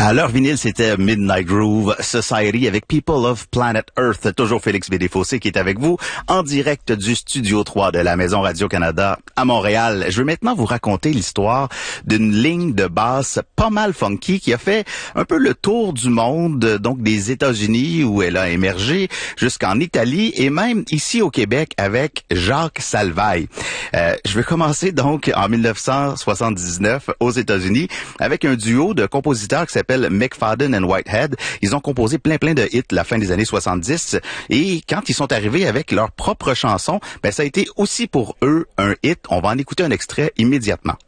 À l'heure vinyle, c'était Midnight Groove Society avec People of Planet Earth. Toujours Félix Bédéfossé qui est avec vous en direct du Studio 3 de la Maison Radio-Canada à Montréal. Je vais maintenant vous raconter l'histoire d'une ligne de basse pas mal funky qui a fait un peu le tour du monde, donc des États-Unis où elle a émergé jusqu'en Italie et même ici au Québec avec Jacques Salvaille. Je vais commencer donc en 1979 aux États-Unis avec un duo de compositeurs qui s'appelle McFadden and Whitehead. Ils ont composé plein de hits la fin des années 70 et quand ils sont arrivés avec leur propre chanson, ça a été aussi pour eux un hit. On va en écouter un extrait immédiatement.